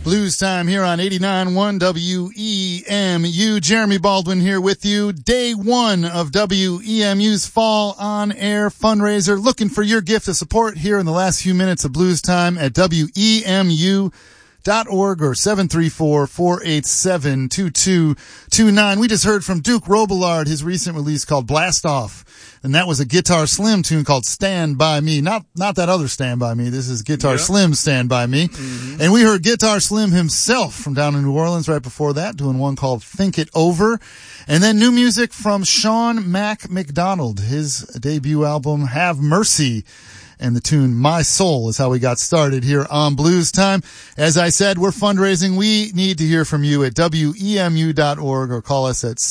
Blues Time here on 89.1 WEMU. Jeremy Baldwin here with you. Day one of WEMU's Fall On Air fundraiser. Looking for your gift of support here in the last few minutes of Blues Time at WEMU.org or 734-487-2229. We just heard from Duke Robillard, his recent release called Blast Off. And that was a Guitar Slim tune called Stand By Me. Not that other Stand By Me. This is Guitar Slim Stand By Me. Mm-hmm. And we heard Guitar Slim himself from down in New Orleans right before that, doing one called Think It Over. And then new music from Sean Mac McDonald, his debut album, Have Mercy. And the tune My Soul is how we got started here on Blues Time. As I said, we're fundraising. We need to hear from you at WEMU.org or call us at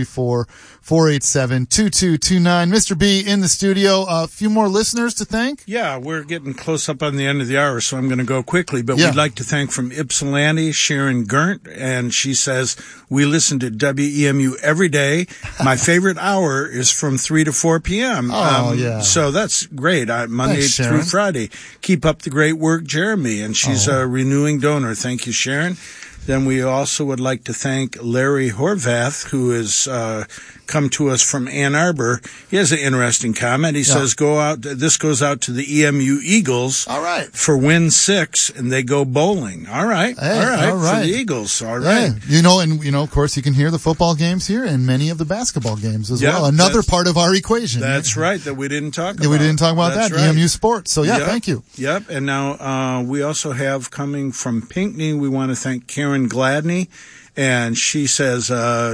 734-487-2229. Mr. B in the studio. A few more listeners to thank? Yeah, we're getting close up on the end of the hour, so I'm going to go quickly. But we'd like to thank from Ypsilanti, Sharon Gurnt, and she says, we listen to WEMU every day. My favorite hour is from 3 to 4 p.m. So that's great. Monday through Friday. Keep up the great work, Jeremy. And she's a renewing donor. Thank you, Sharon. Then we also would like to thank Larry Horvath, who has come to us from Ann Arbor. He has an interesting comment. He says, this goes out to the EMU Eagles. All right. For win 6, and they go bowling. All right. Hey, all right. For the Eagles. All right. Yeah. Of course, you can hear the football games here and many of the basketball games as well. Another part of our equation. That's right. That we didn't talk about. We didn't talk about that's that. Right. EMU Sports. So, thank you. Yep. And now, we also have coming from Pinckney, we want to thank Karen Gladney. And she says,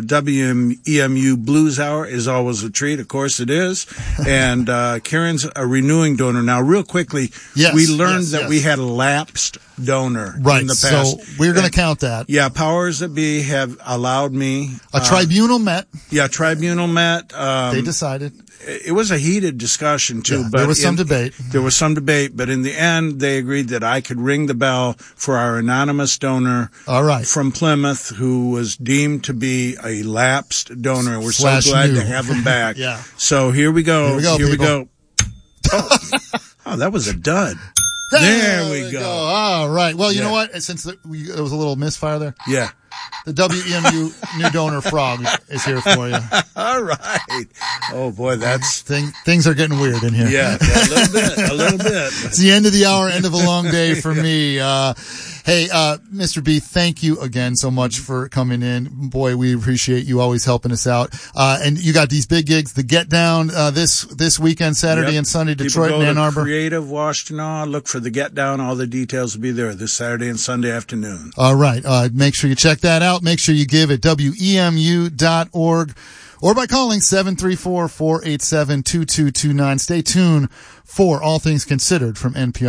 WEMU Blues Hour is always a treat. Of course it is. And, Karen's a renewing donor. Now, real quickly, we learned that we had a lapsed donor in the past. So we're going to count that. Yeah, powers that be have allowed me. A tribunal met. Yeah, tribunal met. They decided. It was a heated discussion too, but there was some debate. There was some debate, but in the end, they agreed that I could ring the bell for our anonymous donor from Plymouth, who was deemed to be a lapsed donor. We're so glad to have him back. So here we go. Here we go. Oh, that was a dud. There we go. All right. Well, you know what? Since there was a little misfire there. Yeah. The WEMU new donor frog is here for you. All right. Oh boy, that's things are getting weird in here. Yeah, a little bit. It's the end of the hour, end of a long day for me. Hey, Mr. B, thank you again so much for coming in. Boy, we appreciate you always helping us out. And you got these big gigs, the Get Down, this weekend, Saturday and Sunday, Detroit and Ann Arbor. Creative Washtenaw. Look for the Get Down. All the details will be there this Saturday and Sunday afternoon. All right. Make sure you check that out. Make sure you give at WEMU.org or by calling 734-487-2229. Stay tuned for All Things Considered from NPR.